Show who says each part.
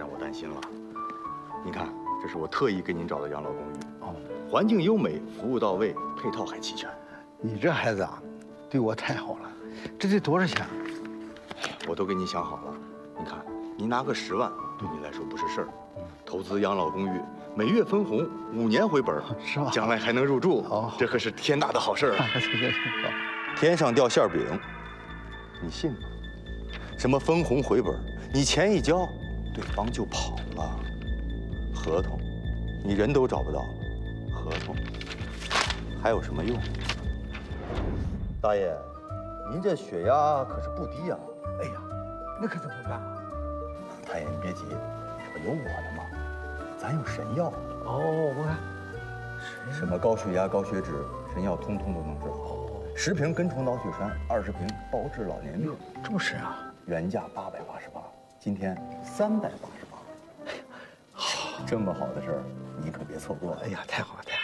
Speaker 1: 让我担心了。您看，这是我特意给您找的养老公寓，
Speaker 2: 哦，
Speaker 1: 环境优美，服务到位，配套还齐全。
Speaker 2: 你这孩子啊，对我太好了。这得多少钱？
Speaker 1: 我都给您想好了。您看，您拿个10万，对您来说不是事儿。投资养老公寓，每月分红，5年回本，
Speaker 2: 是吧？
Speaker 1: 将来还能入住，这可是天大的好事儿啊！
Speaker 2: 行，
Speaker 1: 天上掉馅饼，你信吗？什么分红回本，你钱一交，对方就跑了。合同，你人都找不到了，合同还有什么用？大爷，您这血压可是不低呀！
Speaker 2: 哎呀，那可怎么办啊？
Speaker 1: 大爷，你别急，这不有我的吗？咱有神药。
Speaker 2: 哦，我看
Speaker 1: 什么高血压、高血脂，神药通通都能治好。10瓶根虫脑血栓，20瓶包治老年病。
Speaker 2: 这么神啊？
Speaker 1: 原价888，今天388。好，这么好的事儿，你可别错过。
Speaker 2: 哎呀，太好了，太好了。